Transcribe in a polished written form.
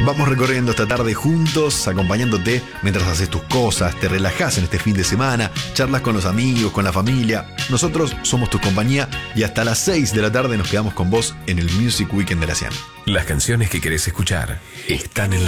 Vamos recorriendo esta tarde juntos, acompañándote mientras haces tus cosas, te relajás en este fin de semana, charlas con los amigos, con la familia. Nosotros somos tu compañía y hasta las 6 de la tarde nos quedamos con vos en el Music Weekend de la Cian. Las canciones que querés escuchar están en la